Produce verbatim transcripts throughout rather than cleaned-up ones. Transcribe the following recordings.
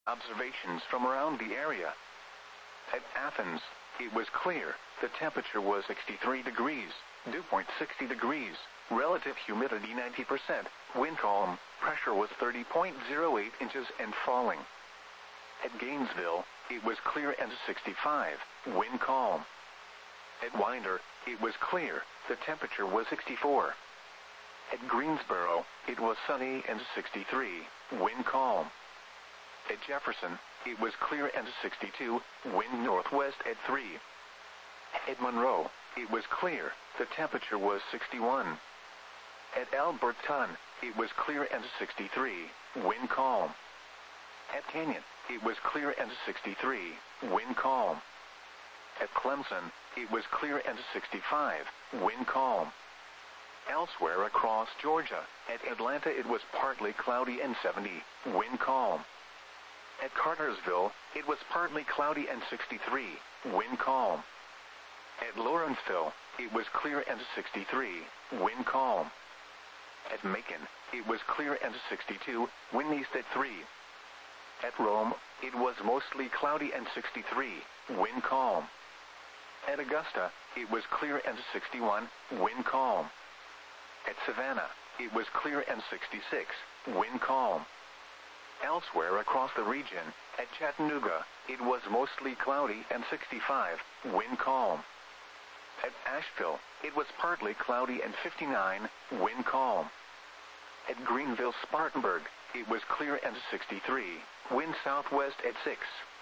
Observations from around the area. At Athens, it was clear. The temperature was sixty-three degrees, dew point sixty degrees, relative humidity ninety percent, wind calm, pressure was thirty point zero eight inches and falling. At Gainesville, it was clear and sixty-five, wind calm. At Winder, it was clear. The temperature was sixty-four. At Greensboro, it was sunny and sixty-three, wind calm. At Jefferson, it was clear and sixty-two, wind northwest at three. At Monroe, it was clear. The temperature was sixty-one. At Alberton, it was clear and sixty-three, wind calm. At Canyon, it was clear and sixty-three, wind calm. At Clemson, it was clear and sixty-five, wind calm. Elsewhere across Georgia, at Atlanta it was partly cloudy and seventy, wind calm. At Cartersville, it was partly cloudy and sixty-three, wind calm. At Lawrenceville, it was clear and sixty-three, wind calm. At Macon, it was clear and sixty-two, wind east at three. At Rome, it was mostly cloudy and sixty-three, wind calm. At Augusta, it was clear and sixty-one, wind calm. At Savannah, it was clear and sixty-six, wind calm. Elsewhere across the region, at Chattanooga, it was mostly cloudy and sixty-five, wind calm. At Asheville, it was partly cloudy and fifty-nine, wind calm. At Greenville-Spartanburg, it was clear and sixty-three, wind southwest at six.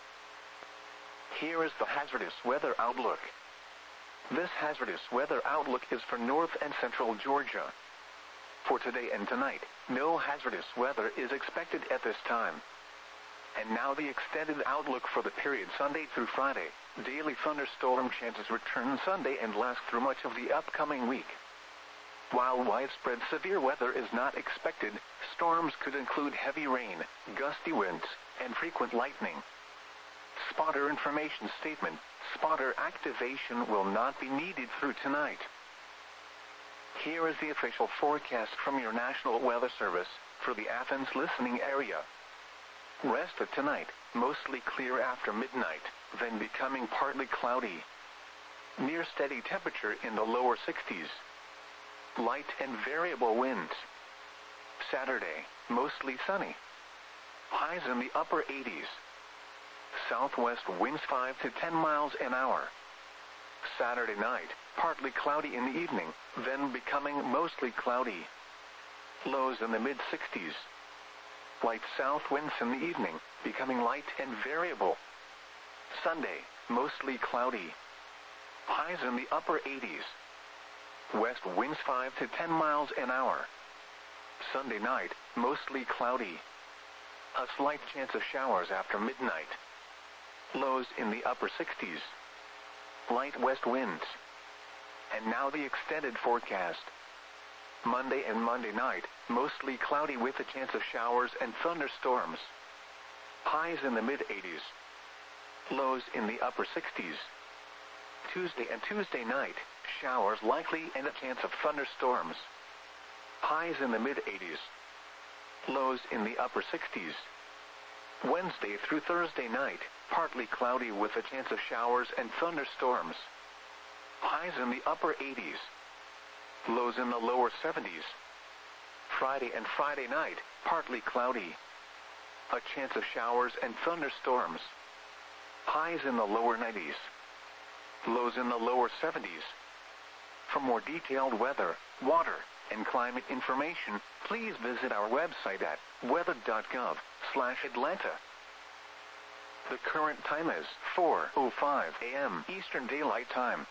Here is the hazardous weather outlook. This hazardous weather outlook is for north and central Georgia. For today and tonight, no hazardous weather is expected at this time. And now the extended outlook for the period Sunday through Friday. Daily thunderstorm chances return Sunday and last through much of the upcoming week. While widespread severe weather is not expected, storms could include heavy rain, gusty winds, and frequent lightning. Spotter information statement: spotter activation will not be needed through tonight. Here is the official forecast from your National Weather Service for the Athens listening area. Rest of tonight, mostly clear after midnight, then becoming partly cloudy. Near steady temperature in the lower sixties. Light and variable winds. Saturday, mostly sunny. Highs in the upper eighties. Southwest winds five to ten miles an hour. Saturday night, partly cloudy in the evening, then becoming mostly cloudy. Lows in the mid-sixties. Light south winds in the evening, becoming light and variable. Sunday, mostly cloudy. Highs in the upper eighties. West winds five to ten miles an hour. Sunday night, mostly cloudy. A slight chance of showers after midnight. Lows in the upper sixties. Light west winds. And now the extended forecast. Monday and Monday night, mostly cloudy with a chance of showers and thunderstorms. Highs in the mid-eighties. Lows in the upper sixties. Tuesday and Tuesday night, showers likely and a chance of thunderstorms. Highs in the mid-eighties. Lows in the upper sixties. Wednesday through Thursday night, partly cloudy with a chance of showers and thunderstorms. Highs in the upper eighties. Lows in the lower seventies. Friday and Friday night, partly cloudy. A chance of showers and thunderstorms. Highs in the lower nineties. Lows in the lower seventies. For more detailed weather, water, and climate information, please visit our website at weather dot gov slash Atlanta. The current time is four oh five a m Eastern Daylight Time.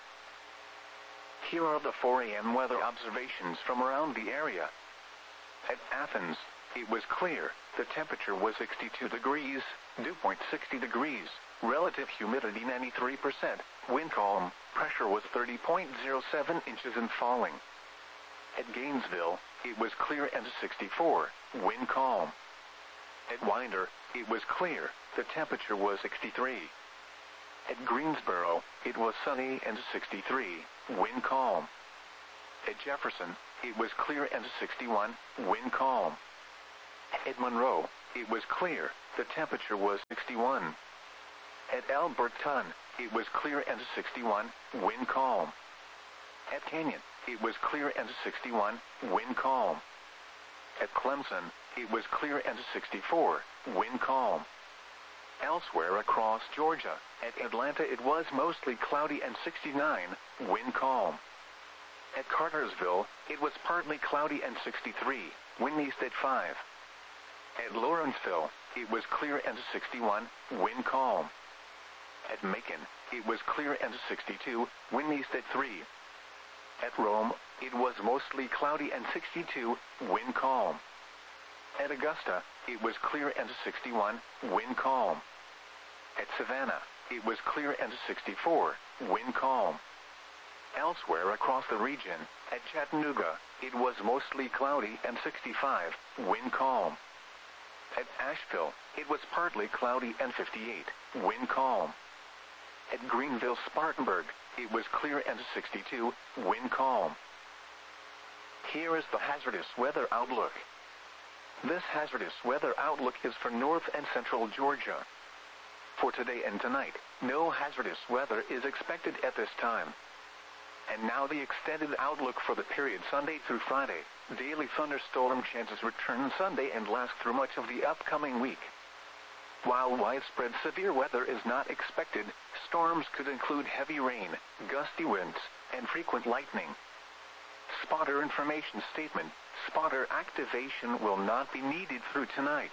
Here are the four a m weather observations from around the area. At Athens, it was clear. The temperature was sixty-two degrees, dew point sixty degrees, relative humidity ninety-three percent, wind calm, pressure was thirty point zero seven inches and falling. At Gainesville, it was clear and sixty-four, wind calm. At Winder, it was clear. The temperature was sixty-three. At Greensboro, it was sunny and sixty-three, wind calm. At Jefferson, it was clear and sixty-one, wind calm. At Monroe, it was clear, the temperature was sixty-one. At Alberton, it was clear and sixty-one, wind calm. At Canyon, it was clear and sixty-one, wind calm. At Clemson, it was clear and sixty-four, wind calm. Elsewhere across Georgia, at Atlanta it was mostly cloudy and sixty-nine, wind calm. At Cartersville, it was partly cloudy and sixty-three, wind east at five. At Lawrenceville, it was clear and sixty-one, wind calm. At Macon, it was clear and sixty-two, wind east at three. At Rome, it was mostly cloudy and sixty-two, wind calm. At Augusta, it was clear and sixty-one, wind calm. At Savannah, it was clear and sixty-four, wind calm. Elsewhere across the region, at Chattanooga, it was mostly cloudy and sixty-five, wind calm. At Asheville, it was partly cloudy and fifty-eight, wind calm. At Greenville-Spartanburg, it was clear and sixty-two, wind calm. Here is the hazardous weather outlook. This hazardous weather outlook is for north and central Georgia. For today and tonight, no hazardous weather is expected at this time. And now the extended outlook for the period Sunday through Friday. Daily thunderstorm chances return Sunday and last through much of the upcoming week. While widespread severe weather is not expected, storms could include heavy rain, gusty winds, and frequent lightning. Spotter information statement: spotter activation will not be needed through tonight.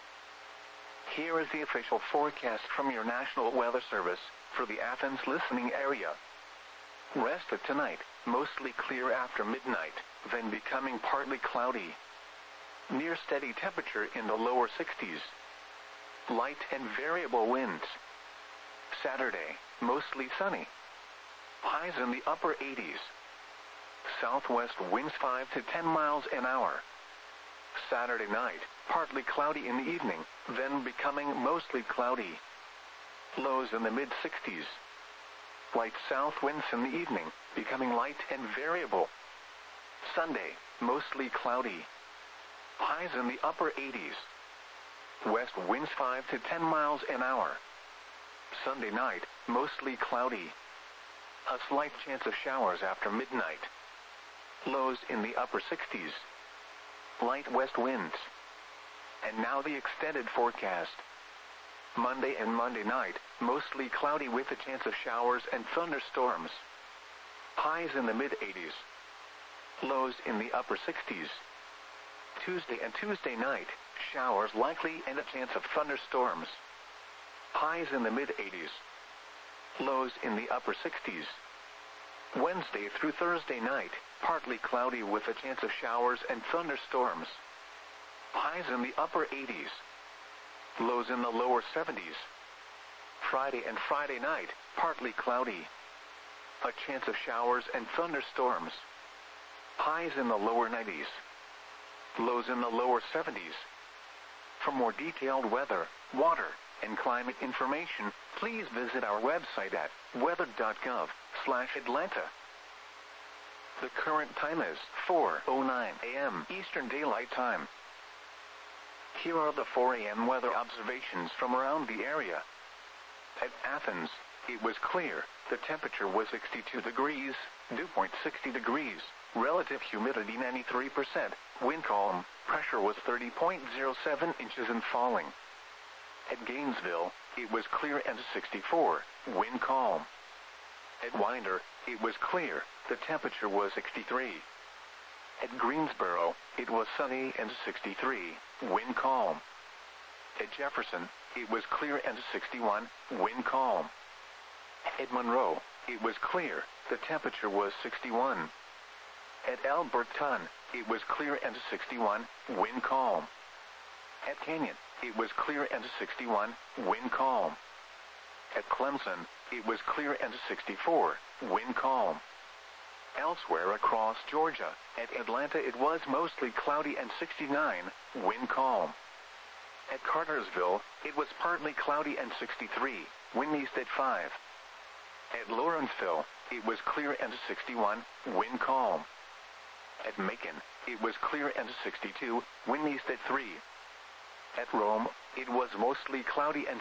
Here is the official forecast from your National Weather Service for the Athens listening area. Rest of tonight, mostly clear after midnight, then becoming partly cloudy. Near steady temperature in the lower sixties. Light and variable winds. Saturday, mostly sunny. Highs in the upper eighties. Southwest winds five to ten miles an hour. Saturday night, partly cloudy in the evening, then becoming mostly cloudy. Lows in the mid sixties. Light south winds in the evening, becoming light and variable. Sunday, mostly cloudy. Highs in the upper eighties. West winds five to ten miles an hour. Sunday night, mostly cloudy. A slight chance of showers after midnight. Lows in the upper sixties. Light west winds. And now the extended forecast. Monday and Monday night, mostly cloudy with a chance of showers and thunderstorms. Highs in the mid eighties. Lows in the upper sixties. Tuesday and Tuesday night, showers likely and a chance of thunderstorms. Highs in the mid eighties. Lows in the upper sixties. Wednesday through Thursday night, partly cloudy with a chance of showers and thunderstorms. Highs in the upper eighties. Lows in the lower seventies. Friday and Friday night, partly cloudy. A chance of showers and thunderstorms. Highs in the lower nineties. Lows in the lower seventies. For more detailed weather, water, and climate information, please visit our website at weather.gov slash Atlanta. The current time is four oh nine a m Eastern Daylight Time. Here are the four a m weather observations from around the area. At Athens, it was clear. The temperature was sixty-two degrees, dew point sixty degrees, relative humidity ninety-three percent, wind calm, pressure was thirty point zero seven inches and falling. At Gainesville, it was clear and sixty-four, wind calm. At Winder, it was clear. The temperature was sixty-three. At Greensboro, it was sunny and sixty-three, wind calm. At Jefferson, it was clear and sixty-one, wind calm. At Monroe, it was clear. The temperature was sixty-one. At Alberton, it was clear and sixty-one, wind calm. At Canyon, it was clear and sixty-one, wind calm. At Clemson, it was clear and sixty-four, wind calm. Elsewhere across Georgia, at Atlanta it was mostly cloudy and sixty-nine, wind calm. At Cartersville, it was partly cloudy and sixty-three, wind east at five. At Lawrenceville, it was clear and sixty-one, wind calm. At Macon, it was clear and sixty-two, wind east at three. At Rome, it was mostly cloudy and